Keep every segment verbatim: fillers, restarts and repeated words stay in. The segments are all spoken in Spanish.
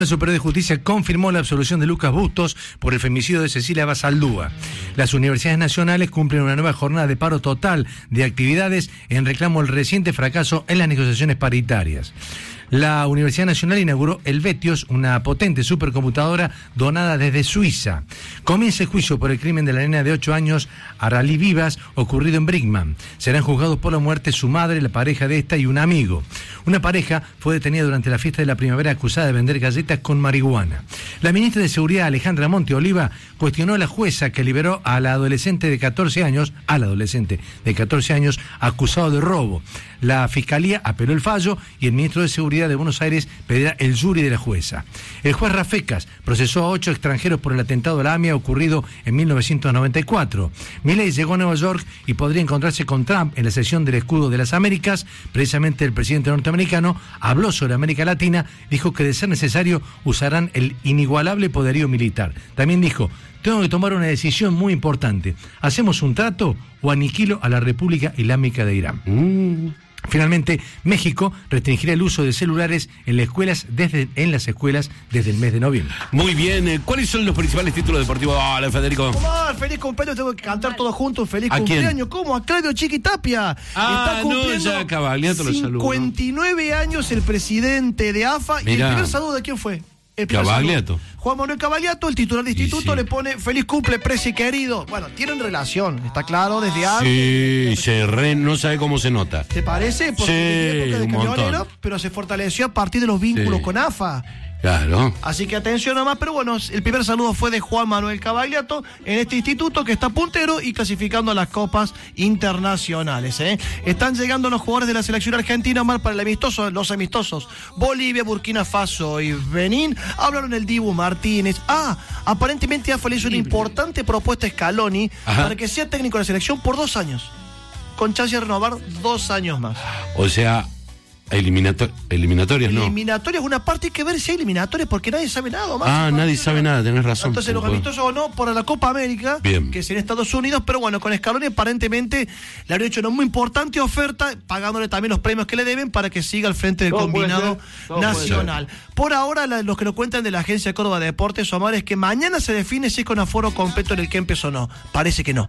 El Superior de Justicia confirmó la absolución de Lucas Bustos por el femicidio de Cecilia Basaldúa. Las universidades nacionales cumplen una nueva jornada de paro total de actividades en reclamo al reciente fracaso en las negociaciones paritarias. La Universidad Nacional inauguró el Vetios, una potente supercomputadora donada desde Suiza. Comienza el juicio por el crimen de la nena de ocho años, Aralí Vivas, ocurrido en Brinkman. Serán juzgados por la muerte su madre, la pareja de esta y un amigo. Una pareja fue detenida durante la fiesta de la primavera acusada de vender galletas con marihuana. La ministra de Seguridad, Alejandra Monte Oliva, cuestionó a la jueza que liberó a la adolescente de catorce años, al adolescente de catorce años, acusado de robo. La Fiscalía apeló el fallo y el ministro de Seguridad de Buenos Aires pedirá el jury de la jueza. El juez Rafecas procesó a ocho extranjeros por el atentado a la AMIA ocurrido en mil novecientos noventa y cuatro. Milei llegó a Nueva York y podría encontrarse con Trump en la sesión del Escudo de las Américas. Precisamente el presidente norteamericano habló sobre América Latina, dijo que de ser necesario usarán el inigualable poderío militar. También dijo: tengo que tomar una decisión muy importante. ¿Hacemos un trato o aniquilo a la República Islámica de Irán? Mm. Finalmente, México restringirá el uso de celulares en las escuelas desde en las escuelas desde el mes de noviembre. Muy bien, ¿cuáles son los principales títulos deportivos? Hola, Federico. ¿Cómo va? Feliz cumpleaños, tengo que cantar todos juntos. Feliz ¿A cumpleaños. quién? ¿Cómo? A Claudio Chiquitapia. Ah, Está cumpliendo no, ya Cavagliato lo saludó. cincuenta y nueve años el presidente de A F A. Mirá. Y el primer saludo de quién fue. El primer Cavagliato. saludo. Juan Manuel Cavagliato, el titular de instituto, sí. le pone feliz cumple, presi querido. Bueno, tienen relación, está claro desde antes. Sí, se re, no sabe cómo se nota. ¿Te parece? Porque Sí, tenía época de un montón. camionero, pero se fortaleció a partir de los vínculos Sí. con A F A. Claro. Así que atención nomás, pero bueno, el primer saludo fue de Juan Manuel Cavagliato en este instituto que está puntero y clasificando a las copas internacionales. ¿eh? Están llegando los jugadores de la selección argentina, Omar, para el amistoso, los amistosos. Bolivia, Burkina Faso y Benín. Hablaron el Dibu Martínez. Ah, aparentemente A F A le hizo una importante propuesta a Scaloni Ajá. para que sea técnico de la selección por dos años. Con chance de renovar dos años más. O sea, eliminator, eliminatorias no. Eliminatorias, una parte hay que ver si hay eliminatorias porque nadie sabe nada más. Ah, nadie sabe nada, tenés razón. Entonces los amistosos o no para la Copa América, Bien. que es en Estados Unidos, pero bueno, con Scaloni aparentemente le han hecho una muy importante oferta, pagándole también los premios que le deben para que siga al frente del Todo combinado puede ser, todo nacional. Por ahora, la, los que lo cuentan de la agencia Córdoba de Deportes, Omar, es que mañana se define si es con aforo completo en el Kempes o no. Parece que no.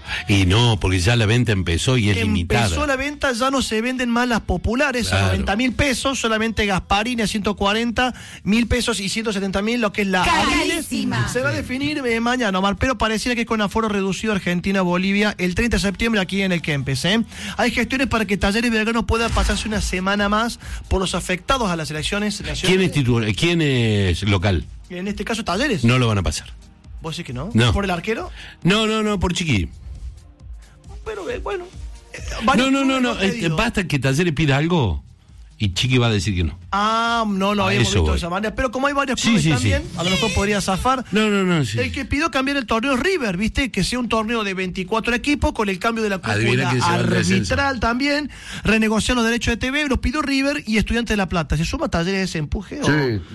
Y no, porque ya la venta empezó y es limitada. Empezó la venta, ya no se venden más las populares, Claro. a noventa mil pesos, solamente Gasparini a ciento cuarenta mil pesos y ciento setenta mil, lo que es la Carísima. Aviles. Se va a definir eh, mañana, Omar, pero pareciera que con aforo reducido Argentina-Bolivia el treinta de septiembre aquí en el Kempes. ¿eh? Hay gestiones para que Talleres Belgrano pueda pasarse una semana más por los afectados a las elecciones nacionales. ¿Quién es titular? ¿Quién es local? En este caso Talleres. No lo van a pasar. ¿Vos decís que no? No. ¿Por el arquero? No, no, no, por Chiqui. Pero eh, bueno. eh, No, varios no, no, clubes no. lo han eh, pedido. Basta que Talleres pida algo y Chiqui va a decir que no. Ah, no lo A habíamos eso visto voy. de esa manera. Pero como hay varios Sí, clubes sí, también, sí. a lo mejor podría zafar. No, no, no. Sí. El que pidió cambiar el torneo es River, ¿viste? Que sea un torneo de veinticuatro equipos con el cambio de la Adivina cúpula quién se va al descenso. arbitral también. Renegociar los derechos de T V, los pidió River y Estudiantes de La Plata. ¿Se suma Talleres ese empuje o,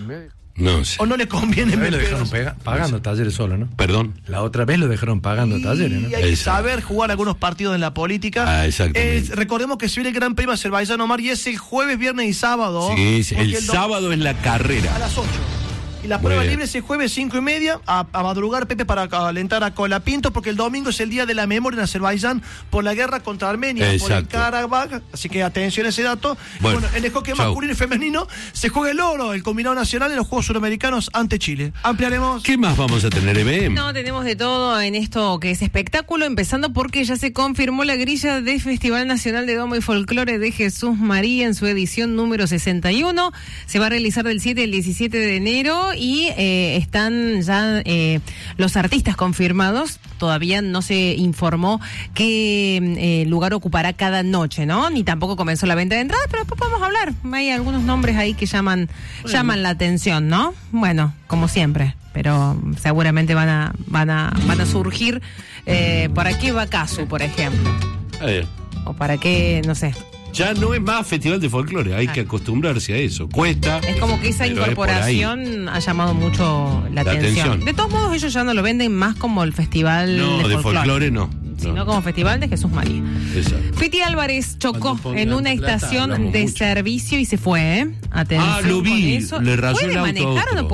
No sé. o no le conviene? Una vez lo meter? dejaron pega- pagando Talleres solo, ¿no? Perdón. La otra vez lo dejaron pagando Y Talleres, ¿no? hay que Exacto. saber jugar algunos partidos en la política. Ah, exactamente. Eh, recordemos que se viene el Gran Premio de Azerbaiyán, Omar, y es el jueves, viernes y sábado. Sí, sí, porque el do- sábado es la a carrera. las ocho. Y la Muy prueba bien. libre es el jueves cinco y media a, a madrugar, Pepe, para calentar a Colapinto, porque el domingo es el día de la memoria en Azerbaiyán por la guerra contra Armenia, por el Exacto. Karabaj, así que atención a ese dato. Bueno, Bueno, en el hockey chau. masculino y femenino se juega el oro, el combinado nacional en los Juegos Suramericanos ante Chile. Ampliaremos. ¿Qué más vamos a tener, E B? No, tenemos de todo en esto que es espectáculo, empezando porque ya se confirmó la grilla del Festival Nacional de Domo y Folclore de Jesús María en su edición número sesenta y uno. Se va a realizar del siete al diecisiete de enero y eh, están ya eh, los artistas confirmados. Todavía no se informó qué eh, lugar ocupará cada noche, ¿no? Ni tampoco comenzó la venta de entradas, pero después podemos hablar. Hay algunos nombres ahí que llaman, llaman la atención, ¿no? Bueno, como siempre. Pero seguramente van a van a van a surgir. Eh, ¿Para qué va Casu, por ejemplo? Eh, O para qué, no sé. ya no es más festival de folclore, hay Ah. que acostumbrarse a eso. Cuesta. Es como que esa pero es por ahí. incorporación ha llamado mucho la, La atención. atención. De todos modos, ellos ya no lo venden más como el festival No, de de folclore. folclore no. sino No. como Festival de Jesús María. Exacto. Piti Álvarez chocó Cuando pongan en una plata, estación hablamos de mucho. servicio y se fue, ¿eh? Atención Ah, lo vi. con eso. Le rayó ¿Puede el auto a manejar o no otro.